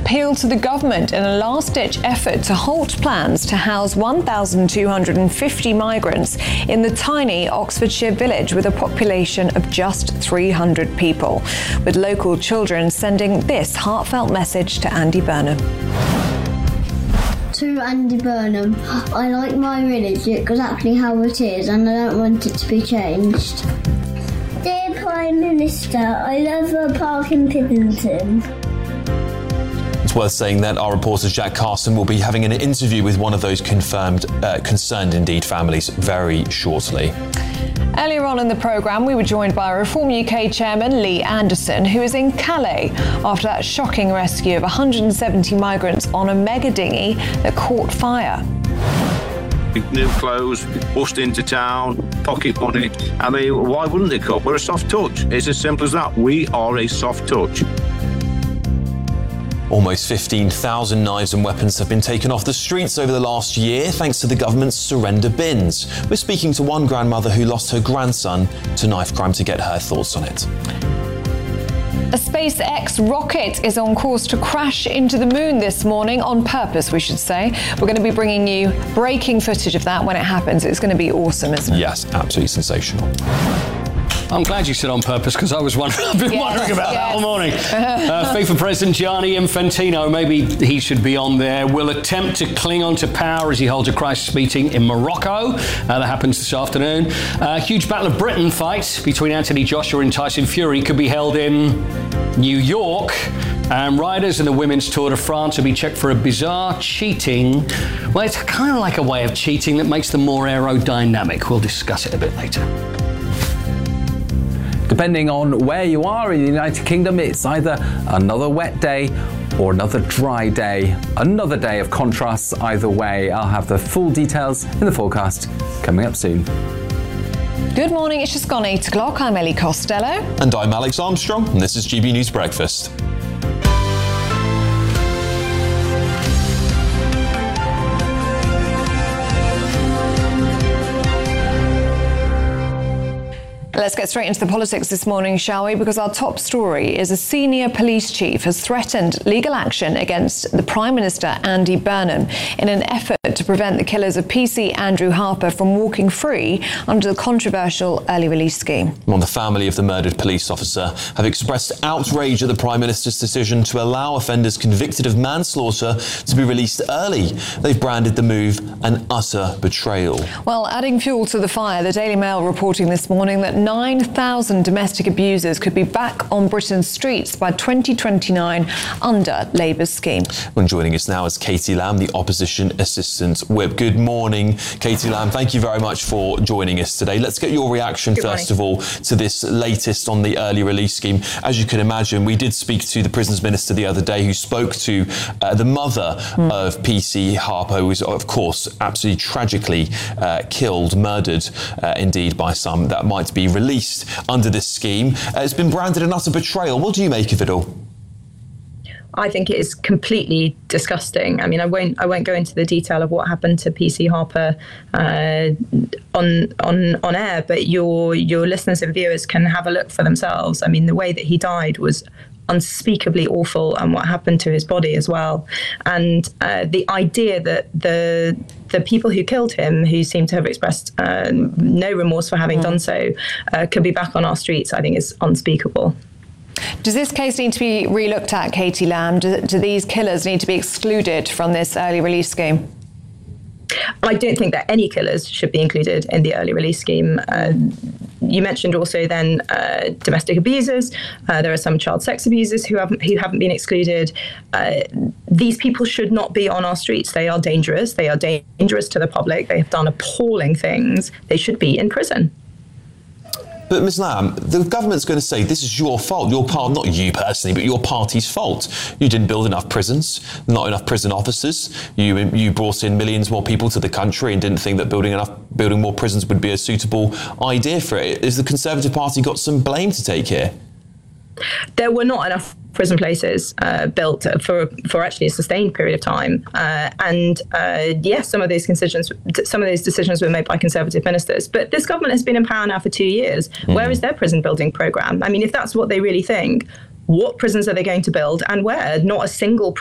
appealed to the government in a last-ditch effort to halt plans to house 1,250 migrants in the tiny Oxfordshire village with a population of just 300 people, with local children sending this heartfelt message to Andy Burnham. To Andy Burnham, I like my village exactly how it is and I don't want it to be changed. Dear Prime Minister, I love a park in Piddington. It's worth saying that our reporter Jack Carson will be having an interview with one of those concerned families very shortly. Earlier on in the programme, we were joined by Reform UK chairman Lee Anderson, who is in Calais after that shocking rescue of 170 migrants on a mega dinghy that caught fire. New clothes, bust into town, pocket money. I mean, why wouldn't they come? We're a soft touch. It's as simple as that. We are a soft touch. Almost 15,000 knives and weapons have been taken off the streets over the last year thanks to the government's surrender bins. We're speaking to one grandmother who lost her grandson to knife crime to get her thoughts on it. A SpaceX rocket is on course to crash into the moon this morning, on purpose, we should say. We're going to be bringing you breaking footage of that when it happens. It's going to be awesome, isn't it? Yes, absolutely sensational. I'm glad you said on purpose, because I've been wondering about that all morning. FIFA President Gianni Infantino, maybe he should be on there, will attempt to cling on to power as he holds a crisis meeting in Morocco. That happens this afternoon. Huge Battle of Britain fight between Anthony Joshua and Tyson Fury could be held in New York. And riders in the Women's Tour de France will be checked for a bizarre cheating. Well, it's kind of like a way of cheating that makes them more aerodynamic. We'll discuss it a bit later. Depending on where you are in the United Kingdom, it's either another wet day or another dry day. Another day of contrasts either way. I'll have the full details in the forecast coming up soon. Good morning, it's just gone 8 o'clock. I'm Ellie Costello. And I'm Alex Armstrong, and this is GB News Breakfast. Let's get straight into the politics this morning, shall we? Because our top story is a senior police chief has threatened legal action against the Prime Minister, Andy Burnham, in an effort to prevent the killers of PC Andrew Harper from walking free under the controversial early release scheme. Well, the family of the murdered police officer have expressed outrage at the Prime Minister's decision to allow offenders convicted of manslaughter to be released early. They've branded the move an utter betrayal. Well, adding fuel to the fire, the Daily Mail reporting this morning that 9,000 domestic abusers could be back on Britain's streets by 2029 under Labour's scheme. Well, joining us now is Katie Lamb, the Opposition Assistant Whip. Good morning, Katie Lamb. Thank you very much for joining us today. Let's get your reaction, first of all, to this latest on the early release scheme. As you can imagine, we did speak to the Prisons Minister the other day, who spoke to the mother of PC Harper, who was, of course, absolutely tragically murdered, indeed, by some that might be released under this scheme. It's been branded an utter betrayal. What do you make of it all? I think it is completely disgusting. I mean, I won't go into the detail of what happened to PC Harper on air, but your listeners and viewers can have a look for themselves. I mean, the way that he died was unspeakably awful, and what happened to his body as well. And the idea that the people who killed him, who seem to have expressed no remorse for having done so, could be back on our streets, I think is unspeakable. Does this case need to be re-looked at, Katie Lamb? Do these killers need to be excluded from this early release scheme? I don't think that any killers should be included in the early release scheme. You mentioned also then domestic abusers. There are some child sex abusers who haven't been excluded. These people should not be on our streets. They are dangerous. They are dangerous to the public. They have done appalling things. They should be in prison. But Ms Lamb, the government's going to say this is your fault, not you personally, but your party's fault. You didn't build enough prisons, not enough prison officers. You brought in millions more people to the country and didn't think that building more prisons would be a suitable idea for it. Has the Conservative Party got some blame to take here? There were not enough prison places built for actually a sustained period of time. Yes, some of those decisions were made by Conservative ministers. But this government has been in power now for 2 years. Where is their prison building programme? I mean, if that's what they really think, what prisons are they going to build and where? Not a single